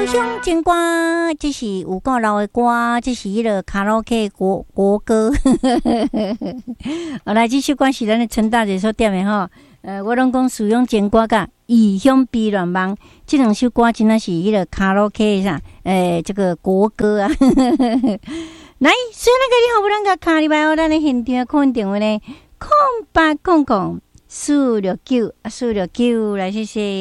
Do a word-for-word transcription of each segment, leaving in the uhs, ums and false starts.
乡情歌，这是有够老的歌，这是迄个卡拉 OK 国国歌。好来，这首歌是咱的陈大姐所点的吼。呃，我拢讲使用情歌甲异乡悲乱梦，这两首歌真的是迄个卡拉 OK 上，诶，这个国歌啊。来，所以那个你好，不能甲卡里拜哦，咱的现场可能电话呢，空八空空四六九四六九，来谢谢。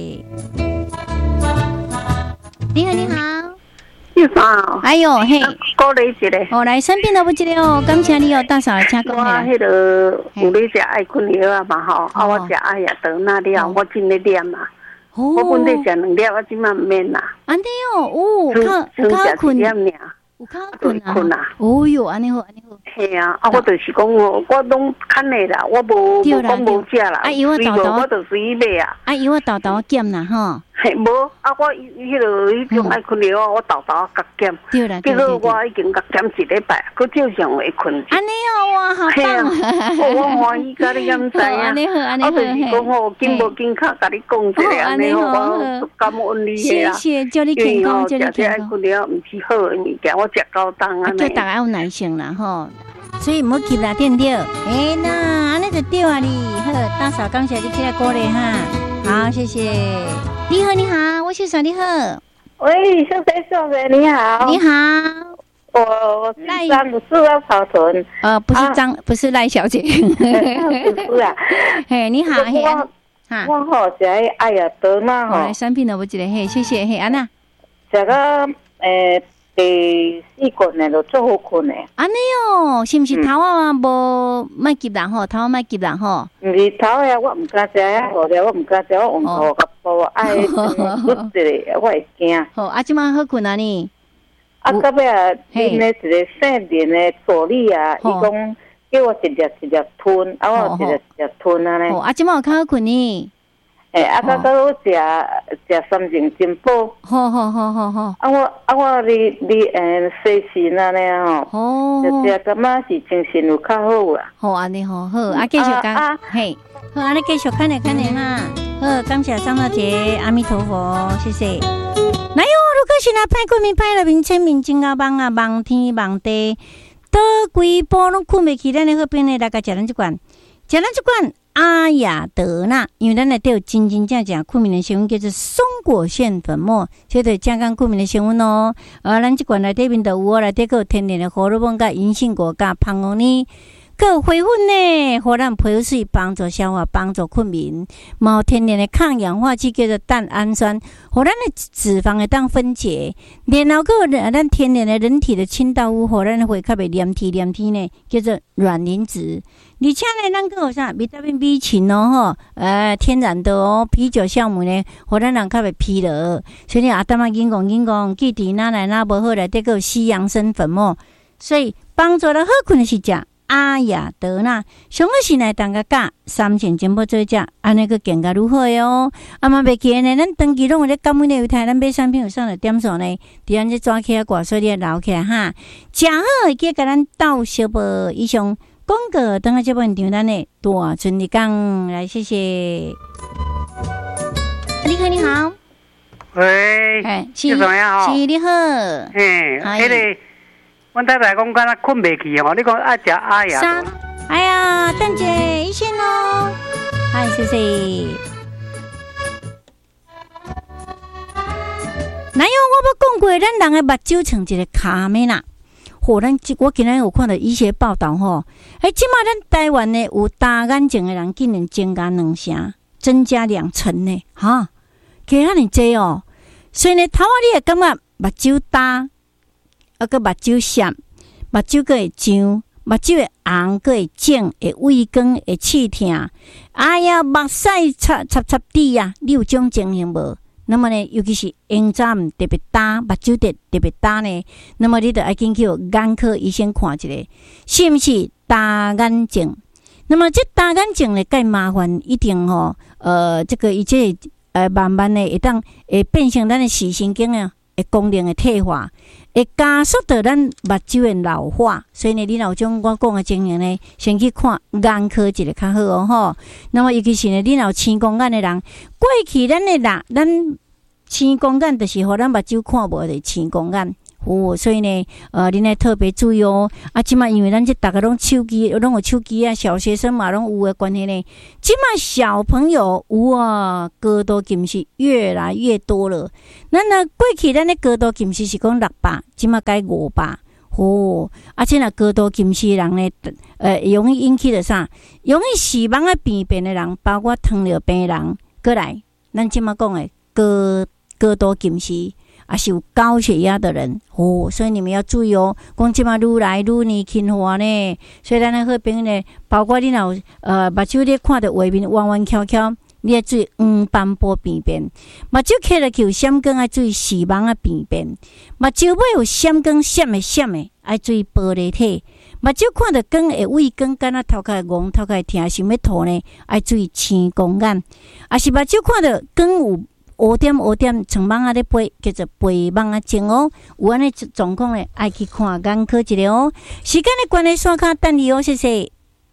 你好，你好， 你好， 哎呦嘿， 鼓励一个， 哦，来生病了不一个哦，感谢你哦，大嫂来请讲。 我迄个有咧食爱困药啊嘛吼，啊我食爱亚德那了，我真咧念嘛，我本来食两粒，我即满唔免啦。安尼哦，哦，有较有困，有较困啊，困啊，哦哟，安尼好，安尼好。 系啊，啊我就是讲哦，我拢看的啦，我无无讲无食啦， 啊伊我豆豆， 我就随意买啊。 啊伊我豆豆减啦吼。 嘿，无啊！我迄个迄种爱困了，我豆豆甲减， 对啦， 结果我已经甲减一礼拜，佫照常会困。 安尼哦，哇，好棒啊！ 我欢喜甲你咁知啊！ 安尼好，安尼好， 我就是讲吼，紧无紧卡甲你讲一下，安尼吼，我感恩你谢谢，祝你健康，祝你健康。 爱困了毋是好的物件，我食高档啊！ 叫大家有耐性啦吼，所以唔好急啦，对唔对？哎那安尼就对啊你，好，大嫂感谢你起来鼓励哈，好，谢谢。你好，你好，我是啥？你好， 喂，小姐，小姐，你好， 你好， 我我是詹姆斯啊，草屯， 呃，不是张，啊、不是赖小姐， 不是啊， 嘿，你好，嘿， 哈，我好食爱呀德嘛吼， 产品都不记得，嘿，谢谢，嘿，安娜， 食个诶。第四困呢，就做好困呢。 安尼哦，是毋是头啊？无卖急人吼，头啊卖急人吼。 毋是头啊，我毋敢食啊，无了我毋敢食，我用头甲包爱骨一个，我会惊。 好，啊，即摆好困啊你。 啊，到尾啊，啉咧一个圣莲的助理啊，伊讲叫我一粒一粒吞，啊，我一粒一粒吞啊咧。 哦，啊，即摆有较好困呢。 诶，啊，到到我食食三种珍宝。 好好好好好。 啊，我啊我你你诶，细心安尼吼。 哦。 就食感觉是精神有较好啊。 好安尼好好，啊继续讲，嘿，好安尼继续看咧看咧哈。好，感谢张大姐，阿弥陀佛，谢谢。来哟，如果是来派过面派了面签名真啊忙啊忙天忙地，倒规波拢困袂起，咱的好朋友来甲食咱即罐，食咱即罐。阿雅德纳，因为咱内底有真真正正库名的成分叫做松果腺粉末，这对健康库名的成分哦。而咱即罐内底面都有，内底个天然的荷尔蒙、甲银杏果、甲胖红呢，个回粉呢，互咱皮肤水帮助消化、帮助困眠，嘛有天然的抗氧化剂叫做蛋氨酸，互咱的脂肪会当分解，然后个咱天然的人体的清道夫，互咱的血较袂黏体黏体呢，叫做卵磷脂。而且呢，咱个有啥维他命 B 群哦吼，呃，天然的哦，啤酒酵母呢，互咱人较袂疲劳。所以阿达妈紧讲紧讲，记伫哪来哪无好来，得个西洋参粉末，所以帮助咱好困的是食阿雅德纳，上好是来当个加三千珍宝做食，安尼个更加如何哟？啊嘛袂记呢，咱长期拢有咧感恩的犹太，咱买产品有上了点数呢，伫咱这抓起来挂所以留起来哈，食好会记甲咱斗小报以上。广告等下这本场咱的大春日讲来，谢谢。你好，你好。 喂， 哎， 是怎样？ 是你好。 嘿，迄个，阮太太讲敢若困袂去哦，你讲爱食阿雅。 啥？哎呀，等者一线哦。嗨，谢谢。哪有我要讲过，咱人的目睭像一个卡面啦。吼，咱我今日有看到医学报道吼，哎，即马咱台湾呢有大眼睛的人竟然增加两成，增加两成呢，哈，加遐尼济哦。所以呢，头仔你会感觉目睭大，啊个目睭涩，目睭个会痒，目睭会红，个会肿，会畏光，会刺痛。哎呀，目屎插插插滴啊，你有种情形无？那么呢，尤其是眼罩特别大，目睭特特别大呢，那么你就要紧去眼科医生看一下，是不是大眼睛？那么这大眼睛呢，介麻烦，一定吼、哦，呃，这个伊这呃慢慢的会当会变成咱的视神经啊，会功能的退化，会加速到咱目睭的老化。所以呢，你若种我讲的情形呢，先去看眼科一个较好哦吼。那么尤其是呢，你若青光眼的人，过去咱的人，咱青光眼就是互咱目睭看无的青光眼。哦，所以呢，呃，恁要特别注意哦。啊，即马因为咱这大家拢手机，拢有手机啊，小学生嘛拢有的关系呢。即马小朋友有啊，高度近视越来越多了。咱若过去咱的高度近视是讲六百，即马改五百。哦，而且若高度近视的人呢，呃，容易引起的啥？容易视网啊病变的人，包括糖尿病人，过来，咱即马讲的高高度近视。啊，是有高血压的人哦，所以你们要注意哦。讲即马愈来愈年轻化呢，所以咱的好朋友呢，包括你若呃目睭咧看到画面弯弯翘翘，你要注意黄斑部病变；目睭开了有闪光，要注意视网啊病变；目睭尾有闪光闪的闪的，要注意玻璃体；目睭看到光会畏光，敢若头壳戆、头壳疼，想要吐呢，要注意青光眼；啊是目睭看到光有乌点乌点，像蚊仔咧飞，叫做飞蚊仔症哦。有安尼状况咧，爱去看眼科一下哦。时间的关系，刷卡等你哦，谢谢。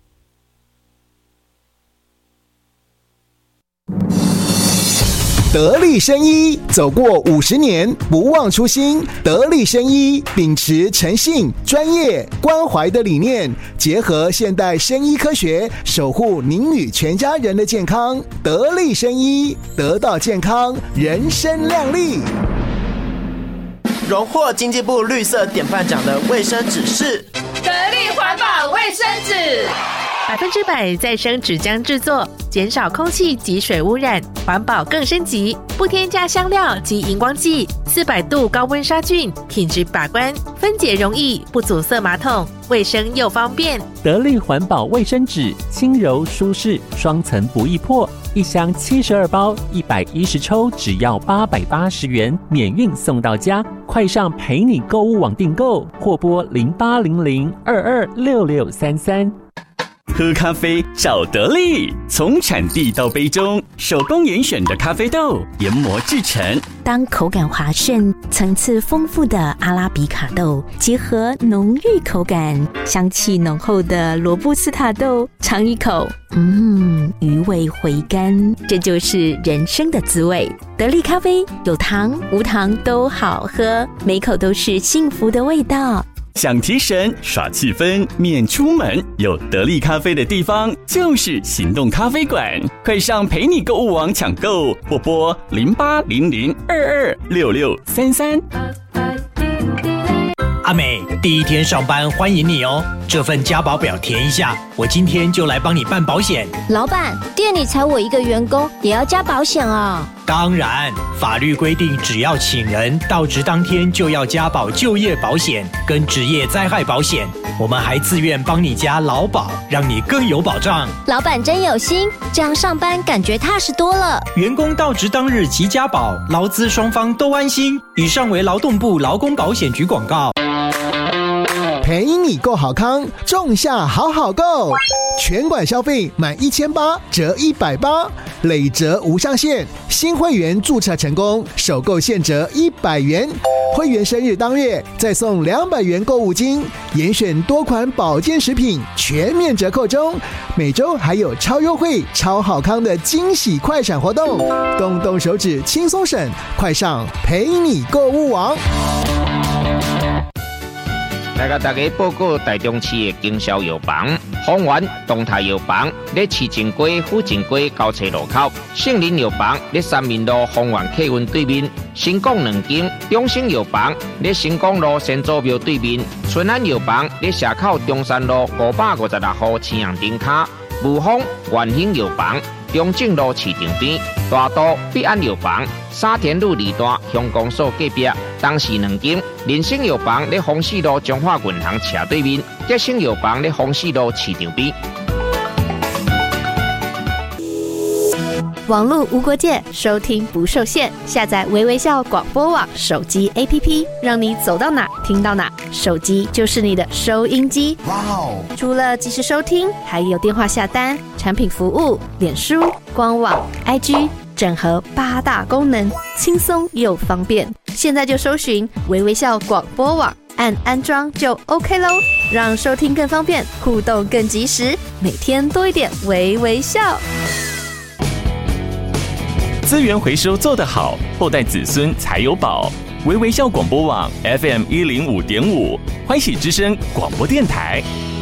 得力生医走过五十年，不忘初心。得力生医秉持诚信、专业、关怀的理念，结合现代生医科学，守护您与全家人的健康。得力生医，得到健康，人生亮丽。 荣获经济部绿色典范奖的卫生纸是得力环保卫生纸。 百分之百再生纸浆制作，减少空气及水污染，环保更升级。不添加香料及荧光剂，四百度高温杀菌，品质把关，分解容易，不阻塞马桶，卫生又方便。 得力环保卫生纸，轻柔舒适，双层不易破。一箱七十二包，一百一十抽，只要八百八十元，免运送到家。快上陪你购物网订购，或拨零八零零二二六六三三。 喝咖啡找得力，从产地到杯中，手工严选的咖啡豆研磨制成。 当口感滑顺、层次丰富的阿拉比卡豆结合浓郁口感、香气浓厚的罗布斯塔豆，尝一口，嗯，余味回甘，这就是人生的滋味。得力咖啡有糖无糖都好喝，每口都是幸福的味道。 想提神耍气氛免出门，有得力咖啡的地方就是行动咖啡馆。快上陪你购物网抢购，或拨零八零零二二六六三三。 阿美，第一天上班欢迎你哦，这份加保表填一下，我今天就来帮你办保险。 老板，店里才我一个员工，也要加保险啊？ 当然，法律规定只要请人到职当天就要加保就业保险跟职业灾害保险，我们还自愿帮你加劳保，让你更有保障。 老板真有心，这样上班感觉踏实多了。 员工到职当日即加保，劳资双方都安心。以上为劳动部劳工保险局广告。 陪你购好康，仲夏好好购，全馆消费满一千八折一百八，累折无上限。新会员注册成功，首购现折一百元。会员生日当月再送两百元购物金，严选多款保健食品全面折扣中。每周还有超优惠、超好康的惊喜快闪活动，动动手指轻松省，快上陪你购物网。 来甲大家报告台中市的经销药房，丰源东泰药房在市正街府正街交叉路口，杏林药房在三民路丰源客运对面，新港两间中兴药房在新港路先祖庙对面，春安药房在社口中山路五百五十六号青阳灯卡，武丰元兴药房中正路市场边，大都必安药房沙田路二段乡公所隔壁，东市两间人生药房在丰市路中华银行斜对面，吉生药房在丰市路市场边。 网络无国界，收听不受限。下载微微笑广播网手机 A P P， 让你走到哪听到哪，手机就是你的收音机。哇哦！除了即时收听，还有电话下单、产品服务、脸书、官网、I G， 整合八大功能，轻松又方便。现在就搜寻微微笑广播网，按安装就 OK 咯，让收听更方便，互动更及时，每天多一点微微笑。 资源回收做得好，后代子孙才有宝。微微笑广播网 F M 一零五点五，欢喜之声广播电台。